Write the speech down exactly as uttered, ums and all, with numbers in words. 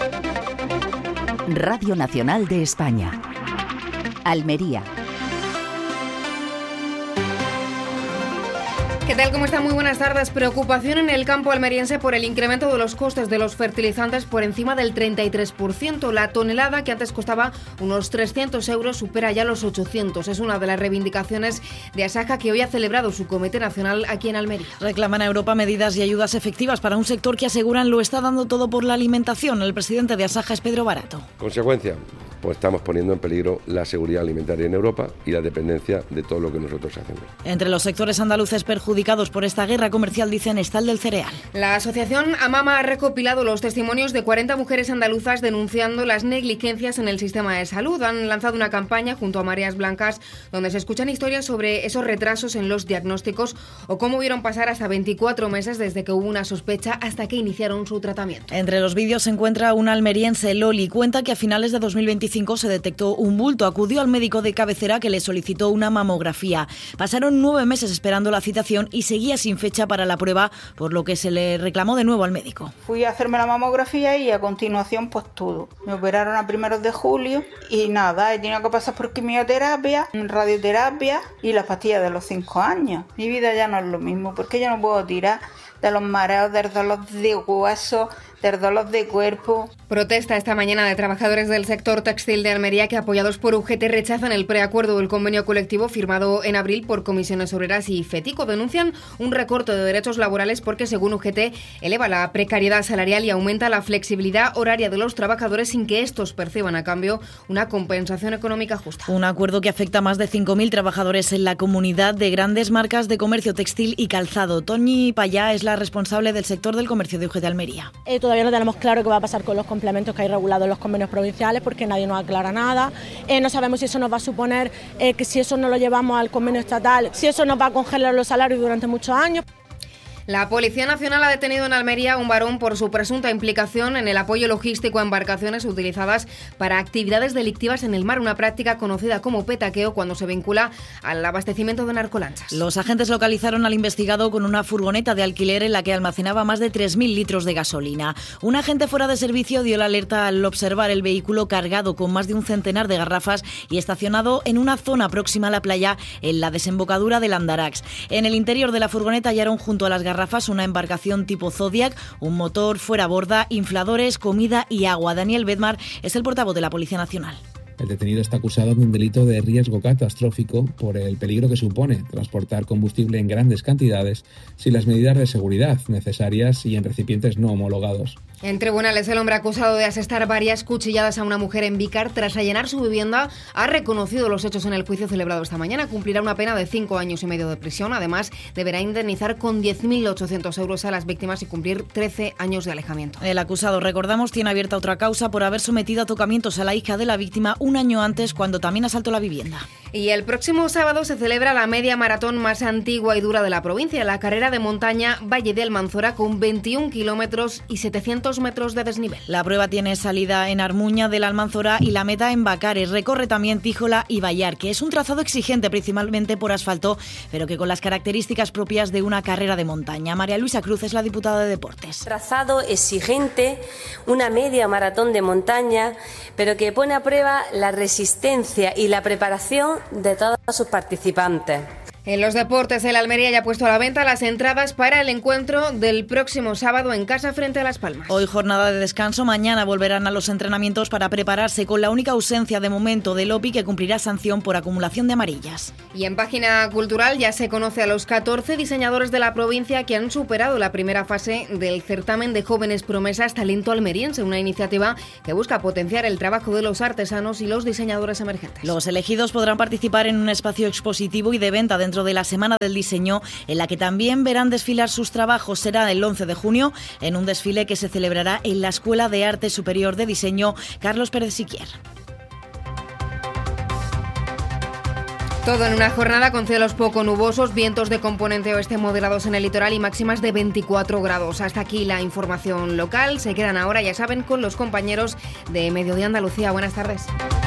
Radio Nacional de España. Almería. ¿Qué tal? ¿Cómo están? Muy buenas tardes. Preocupación en el campo almeriense por el incremento de los costes de los fertilizantes por encima del treinta y tres por ciento. La tonelada, que antes costaba unos trescientos euros, supera ya los ochocientos. Es una de las reivindicaciones de Asaja, que hoy ha celebrado su Comité Nacional aquí en Almería. Reclaman a Europa medidas y ayudas efectivas para un sector que aseguran lo está dando todo por la alimentación. El presidente de Asaja es Pedro Barato. Consecuencia, pues estamos poniendo en peligro la seguridad alimentaria en Europa y la dependencia de todo lo que nosotros hacemos. Entre los sectores andaluces perjudicados por esta guerra comercial, dicen, está el del cereal. La asociación Amama ha recopilado los testimonios de cuarenta mujeres andaluzas denunciando las negligencias en el sistema de salud. Han lanzado una campaña junto a Mareas Blancas donde se escuchan historias sobre esos retrasos en los diagnósticos o cómo vieron pasar hasta veinticuatro meses desde que hubo una sospecha hasta que iniciaron su tratamiento. Entre los vídeos se encuentra una almeriense, Loli. Cuenta que a finales de dos mil veinticinco se detectó un bulto. Acudió al médico de cabecera, que le solicitó una mamografía. Pasaron nueve meses esperando la citación y seguía sin fecha para la prueba, por lo que se le reclamó de nuevo al médico. Fui a hacerme la mamografía y a continuación pues todo. Me operaron a primeros de julio y nada, he tenido que pasar por quimioterapia, radioterapia y las pastillas de los cinco años. Mi vida ya no es lo mismo, porque ya no puedo tirar de los mareos, del dolor de hueso, del dolor de cuerpo. Protesta esta mañana de trabajadores del sector textil de Almería que, apoyados por U G T, rechazan el preacuerdo del convenio colectivo firmado en abril por Comisiones Obreras y FETICO. Denuncian un recorte de derechos laborales porque, según U G T, eleva la precariedad salarial y aumenta la flexibilidad horaria de los trabajadores sin que estos perciban a cambio una compensación económica justa. Un acuerdo que afecta a más de cinco mil trabajadores en la comunidad de grandes marcas de comercio textil y calzado. Toñi Payá es la responsable del sector del comercio de U G T Almería. Eh, todavía no tenemos claro qué va a pasar con los complementos que hay regulados en los convenios provinciales, porque nadie nos aclara nada. Eh, no sabemos si eso nos va a suponer eh, que si eso no lo llevamos al convenio estatal, si eso nos va a congelar los salarios durante muchos años. La Policía Nacional ha detenido en Almería a un varón por su presunta implicación en el apoyo logístico a embarcaciones utilizadas para actividades delictivas en el mar, una práctica conocida como petaqueo cuando se vincula al abastecimiento de narcolanchas. Los agentes localizaron al investigado con una furgoneta de alquiler en la que almacenaba más de tres mil litros de gasolina. Un agente fuera de servicio dio la alerta al observar el vehículo cargado con más de un centenar de garrafas y estacionado en una zona próxima a la playa, en la desembocadura del Andarax. En el interior de la furgoneta hallaron junto a las garrafas garrafas una embarcación tipo Zodiac, un motor fuera borda, infladores, comida y agua. Daniel Bedmar es el portavoz de la Policía Nacional. El detenido está acusado de un delito de riesgo catastrófico por el peligro que supone transportar combustible en grandes cantidades sin las medidas de seguridad necesarias y en recipientes no homologados. En tribunales, el hombre acusado de asestar varias cuchilladas a una mujer en Vícar tras allanar su vivienda ha reconocido los hechos en el juicio celebrado esta mañana. Cumplirá una pena de cinco años y medio de prisión. Además, deberá indemnizar con diez mil ochocientos euros a las víctimas y cumplir trece años de alejamiento. El acusado, recordamos, tiene abierta otra causa por haber sometido a tocamientos a la hija de la víctima un año antes, cuando también asaltó la vivienda. Y el próximo sábado se celebra la media maratón más antigua y dura de la provincia, la carrera de montaña Valle de Almanzora, con veintiún kilómetros y setecientos metros de desnivel. La prueba tiene salida en Armuña de la Almanzora y la meta en Bacares. Recorre también Tíjola y Vallar, que es un trazado exigente principalmente por asfalto, pero que con las características propias de una carrera de montaña. María Luisa Cruz es la diputada de Deportes. Trazado exigente, una media maratón de montaña, pero que pone a prueba la resistencia y la preparación de todos sus participantes. En los deportes, el Almería ya ha puesto a la venta las entradas para el encuentro del próximo sábado en casa frente a Las Palmas. Hoy jornada de descanso, mañana volverán a los entrenamientos para prepararse, con la única ausencia de momento de Lopi, que cumplirá sanción por acumulación de amarillas. Y en página cultural ya se conoce a los catorce diseñadores de la provincia que han superado la primera fase del certamen de Jóvenes Promesas Talento Almeriense, una iniciativa que busca potenciar el trabajo de los artesanos y los diseñadores emergentes. Los elegidos podrán participar en un espacio expositivo y de venta dentro de la Semana del Diseño, en la que también verán desfilar sus trabajos. Será el once de junio en un desfile que se celebrará en la Escuela de Arte Superior de Diseño Carlos Pérez Siquier. Todo en una jornada con cielos poco nubosos, vientos de componente oeste moderados en el litoral y máximas de veinticuatro grados. Hasta aquí la información local. Se quedan ahora, ya saben, con los compañeros de Mediodía Andalucía. Buenas tardes.